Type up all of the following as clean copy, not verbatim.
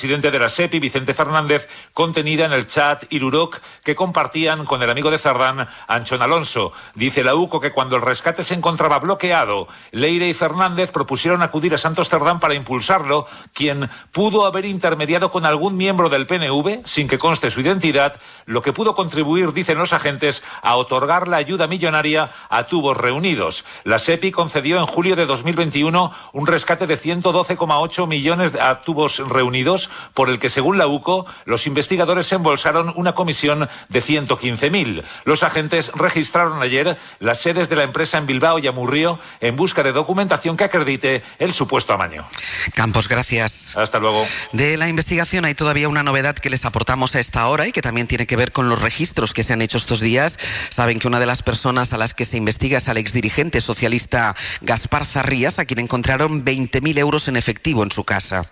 presidente de la SEPI, Vicente Fernández, contenida en el chat Irurok que compartían con el amigo de Cerdán, Anchón Alonso. Dice la UCO que cuando el rescate se encontraba bloqueado, Leire y Fernández propusieron acudir a Santos Cerdán para impulsarlo, quien pudo haber intermediado con algún miembro del PNV, sin que conste su identidad, lo que pudo contribuir, dicen los agentes, a otorgar la ayuda millonaria a Tubos Reunidos. La SEPI concedió en julio de 2021 un rescate de 112,8 millones a Tubos Reunidos, por el que, según la UCO, los investigadores embolsaron una comisión de 115.000. Los agentes registraron ayer las sedes de la empresa en Bilbao y Amurrio en busca de documentación que acredite el supuesto amaño. Campos, gracias. Hasta luego. De la investigación hay todavía una novedad que les aportamos a esta hora y que también tiene que ver con los registros que se han hecho estos días. Saben que una de las personas a las que se investiga es al exdirigente socialista Gaspar Zarrías, a quien encontraron 20.000 euros en efectivo en su casa.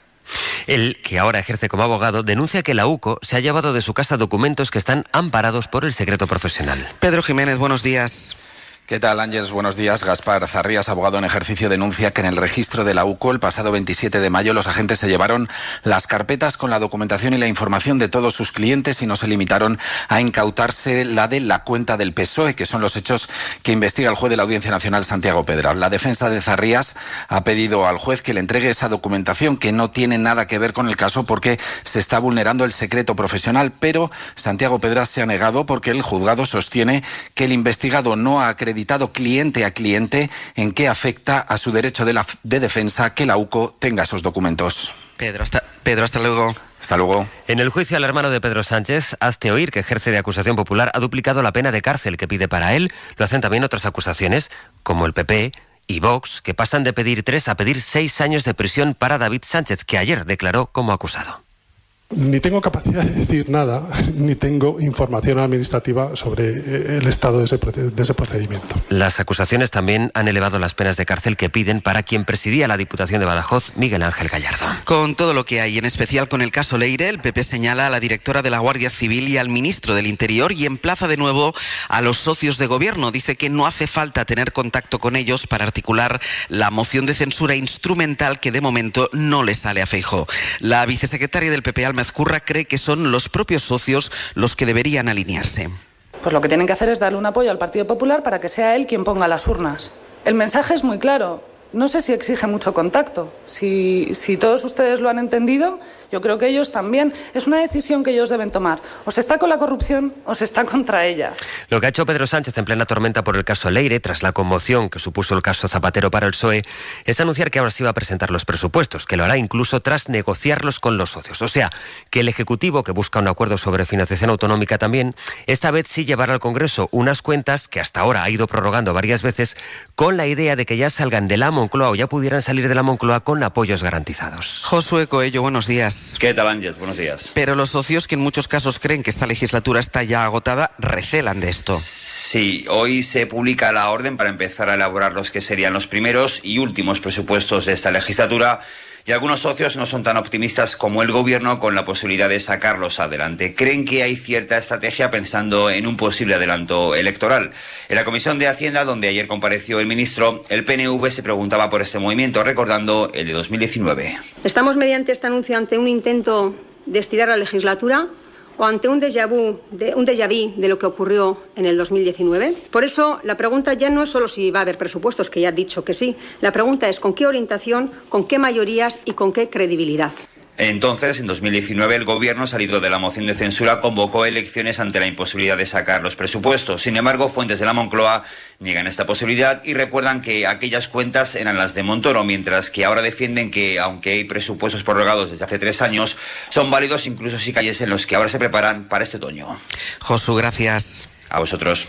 Él, que ahora ejerce como abogado, denuncia que la UCO se ha llevado de su casa documentos que están amparados por el secreto profesional. Pedro Jiménez, buenos días. ¿Qué tal, Ángeles? Buenos días. Gaspar Zarrías, abogado en ejercicio, denuncia que en el registro de la UCO el pasado 27 de mayo los agentes se llevaron las carpetas con la documentación y la información de todos sus clientes y no se limitaron a incautarse la de la cuenta del PSOE, que son los hechos que investiga el juez de la Audiencia Nacional, Santiago Pedra. La defensa de Zarrías ha pedido al juez que le entregue esa documentación que no tiene nada que ver con el caso porque se está vulnerando el secreto profesional, pero Santiago Pedra se ha negado porque el juzgado sostiene que el investigado no ha acreditado cliente a cliente en qué afecta a su derecho de defensa que la UCO tenga esos documentos. Pedro, hasta luego. Hasta luego. En el juicio al hermano de Pedro Sánchez, Hazte Oír, que ejerce de acusación popular, ha duplicado la pena de cárcel que pide para él. Lo hacen también otras acusaciones, como el PP y Vox, que pasan de pedir 3 a pedir 6 años de prisión para David Sánchez, que ayer declaró como acusado. Ni tengo capacidad de decir nada, ni tengo información administrativa sobre el estado de ese procedimiento. Las acusaciones también han elevado las penas de cárcel que piden para quien presidía la Diputación de Badajoz, Miguel Ángel Gallardo. Con todo lo que hay, en especial con el caso Leire, el PP señala a la directora de la Guardia Civil y al ministro del Interior y emplaza de nuevo a los socios de gobierno. Dice que no hace falta tener contacto con ellos para articular la moción de censura instrumental que de momento no le sale a Feijóo. La vicesecretaria del PP, Almazcurra, cree que son los propios socios los que deberían alinearse. Pues lo que tienen que hacer es darle un apoyo al Partido Popular para que sea él quien ponga las urnas. El mensaje es muy claro. No sé si exige mucho contacto. Si todos ustedes lo han entendido, yo creo que ellos también. Es una decisión que ellos deben tomar. O se está con la corrupción o se está contra ella. Lo que ha hecho Pedro Sánchez en plena tormenta por el caso Leire, tras la conmoción que supuso el caso Zapatero para el PSOE, es anunciar que ahora sí va a presentar los presupuestos, que lo hará incluso tras negociarlos con los socios. O sea, que el Ejecutivo, que busca un acuerdo sobre financiación autonómica también, esta vez sí llevará al Congreso unas cuentas que hasta ahora ha ido prorrogando varias veces, con la idea de que ya salgan de la Moncloa o ya pudieran salir de la Moncloa con apoyos garantizados. Josué Coello, buenos días. ¿Qué tal, Ángeles? Buenos días. Pero los socios, que en muchos casos creen que esta legislatura está ya agotada, recelan de esto. Sí, hoy se publica la orden para empezar a elaborar los que serían los primeros y últimos presupuestos de esta legislatura. Y algunos socios no son tan optimistas como el Gobierno con la posibilidad de sacarlos adelante. Creen que hay cierta estrategia pensando en un posible adelanto electoral. En la Comisión de Hacienda, donde ayer compareció el ministro, el PNV se preguntaba por este movimiento, recordando el de 2019. ¿Estamos mediante este anuncio ante un intento de estirar la legislatura o ante un déjà vu de lo que ocurrió en el 2019? Por eso, la pregunta ya no es solo si va a haber presupuestos, que ya ha dicho que sí. La pregunta es con qué orientación, con qué mayorías y con qué credibilidad. Entonces, en 2019, el Gobierno, salido de la moción de censura, convocó elecciones ante la imposibilidad de sacar los presupuestos. Sin embargo, fuentes de la Moncloa niegan esta posibilidad y recuerdan que aquellas cuentas eran las de Montoro, mientras que ahora defienden que, aunque hay presupuestos prorrogados desde hace 3 años, son válidos incluso si cayesen los que ahora se preparan para este otoño. Josu, gracias. A vosotros.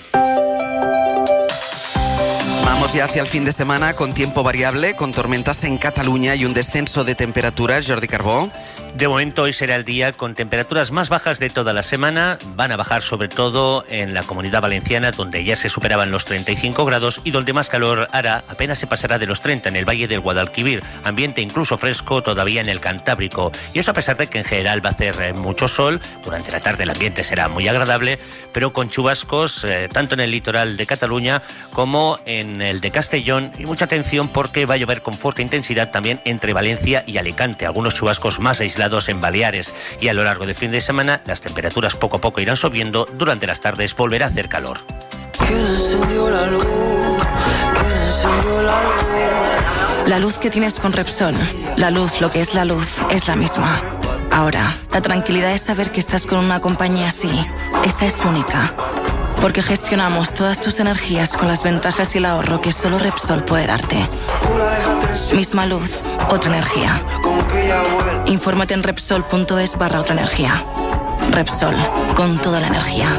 Vamos ya hacia el fin de semana con tiempo variable, con tormentas en Cataluña y un descenso de temperaturas. Jordi Carbó. De momento hoy será el día con temperaturas más bajas de toda la semana. Van a bajar sobre todo en la Comunidad Valenciana, donde ya se superaban los 35 grados y donde más calor hará. Apenas se pasará de los 30 en el Valle del Guadalquivir. Ambiente incluso fresco todavía en el Cantábrico. Y eso a pesar de que en general va a hacer mucho sol. Durante la tarde el ambiente será muy agradable, pero con chubascos tanto en el litoral de Cataluña como en el de Castellón. Y mucha atención porque va a llover con fuerte intensidad también entre Valencia y Alicante. Algunos chubascos más aislados aislados en Baleares. Y a lo largo del fin de semana, las temperaturas poco a poco irán subiendo. Durante las tardes volverá a hacer calor. ¿Quién encendió la luz? ¿Quién encendió la luz? La luz que tienes con Repsol, la luz, lo que es la luz, es la misma. Ahora, la tranquilidad es saber que estás con una compañía así. Esa es única. Porque gestionamos todas tus energías con las ventajas y el ahorro que solo Repsol puede darte. Misma luz, otra energía. Infórmate en Repsol.es/otra energía. Repsol, con toda la energía.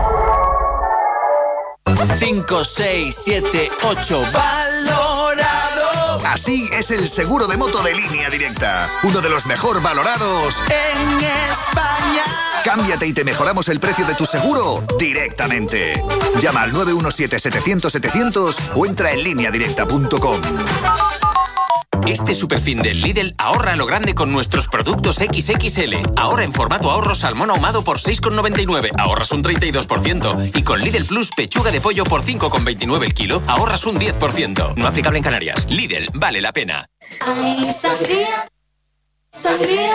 5, 6, 7, 8, valorado. Así es el seguro de moto de Línea Directa. Uno de los mejor valorados en España. Cámbiate y te mejoramos el precio de tu seguro directamente. Llama al 917-700-700 o entra en lineadirecta.com. Este superfin del Lidl ahorra a lo grande con nuestros productos XXL. Ahora en formato ahorro salmón ahumado por 6,99, ahorras un 32%. Y con Lidl Plus pechuga de pollo por 5,29 el kilo, ahorras un 10%. No aplicable en Canarias. Lidl, vale la pena. Ay, sangría, sangría.